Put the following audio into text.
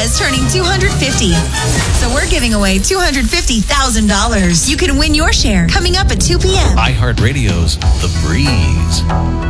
is turning 250. So we're giving away $250,000. You can win your share coming up at 2 p.m. iHeartRadio's The Breeze.